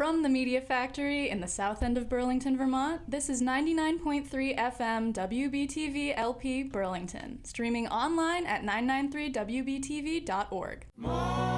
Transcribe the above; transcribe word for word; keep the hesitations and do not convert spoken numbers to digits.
From the Media Factory in the south end of Burlington, Vermont, this is ninety-nine point three F M W B T V L P Burlington, streaming online at nine nine three W B T V dot org.